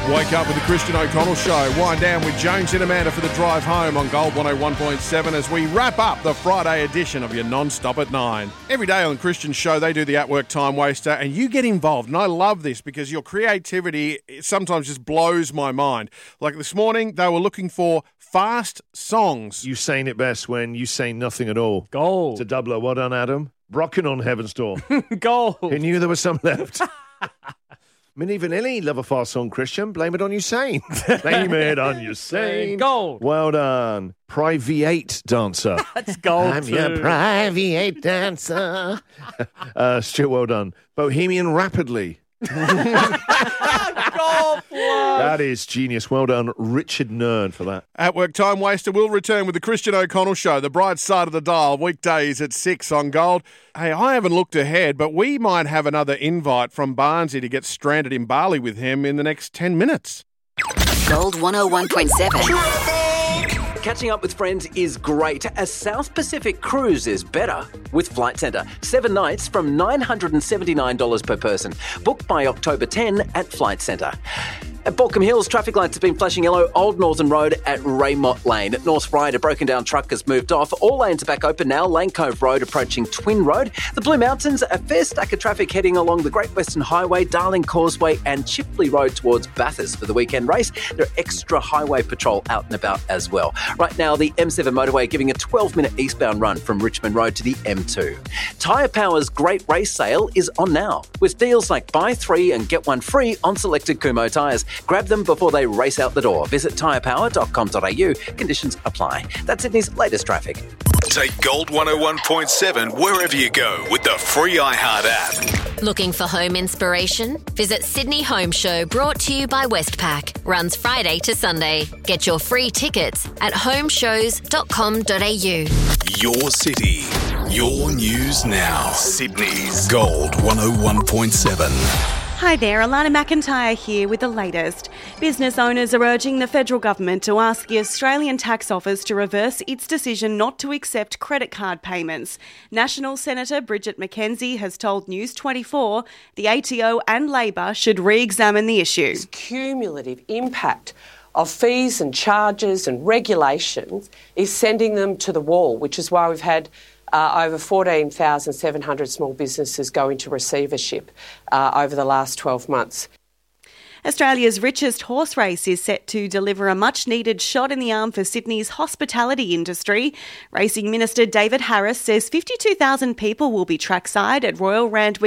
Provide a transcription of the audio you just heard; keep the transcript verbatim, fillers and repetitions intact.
Wake up with the Christian O'Connell Show. Wind down with Jones and Amanda for the drive home on Gold one oh one point seven as we wrap up the Friday edition of your non-stop at nine. Every day on the Christian Show, they do the at work time waster and you get involved. And I love this because your creativity sometimes just blows my mind. Like this morning, they were looking for fast songs. You saying it best when you say nothing at all. Gold. It's a doubler. Well done, Adam. Rocking on Heaven's Door. Gold. Who knew there was some left? Minnie Vanilli, love a fast song, Christian. Blame it on Usain. Blame it on Usain. Gold. Well done. Private dancer. That's gold I'm too. your private dancer. uh, Stuart, well done. Bohemian Rapidly. Gold plus. That is genius. Well done, Richard Nern, for that. At Work Time Waster will return with the Christian O'Connell Show, the bright side of the dial, weekdays at six on Gold. Hey, I haven't looked ahead, but we might have another invite from Barnesy to get stranded in Bali with him in the next ten minutes. Gold one oh one point seven. Catching up with friends is great. A South Pacific cruise is better with Flight Centre. Seven nights from nine hundred seventy-nine dollars per person. Book by October tenth at Flight Centre. At Balcombe Hills, traffic lights have been flashing yellow. Old Northern Road at Raymont Lane. At North Ryde, a broken down truck has moved off. All lanes are back open now. Lane Cove Road approaching Twin Road. The Blue Mountains, a fair stack of traffic heading along the Great Western Highway, Darling Causeway and Chipley Road towards Bathurst for the weekend race. There are extra highway patrol out and about as well. Right now, the M seven motorway giving a twelve minute eastbound run from Richmond Road to the M two. Tyre Power's Great Race Sale is on now, with deals like buy three and get one free on selected Kumho tyres. Grab them before they race out the door. Visit tyre power dot com dot a u. Conditions apply. That's Sydney's latest traffic. Take Gold one oh one point seven wherever you go with the free iHeart app. Looking for home inspiration? Visit Sydney Home Show, brought to you by Westpac. Runs Friday to Sunday. Get your free tickets at home shows dot com dot a u. Your city, your news now. Sydney's Gold one oh one point seven. Hi there, Alana McIntyre here with the latest. Business owners are urging the federal government to ask the Australian Tax Office to reverse its decision not to accept credit card payments. National Senator Bridget McKenzie has told News twenty-four the A T O and Labor should re-examine the issue. This cumulative impact of fees and charges and regulations is sending them to the wall, which is why we've had Uh, over fourteen thousand seven hundred small businesses go into receivership uh, over the last twelve months. Australia's richest horse race is set to deliver a much-needed shot in the arm for Sydney's hospitality industry. Racing Minister David Harris says fifty-two thousand people will be trackside at Royal Randwick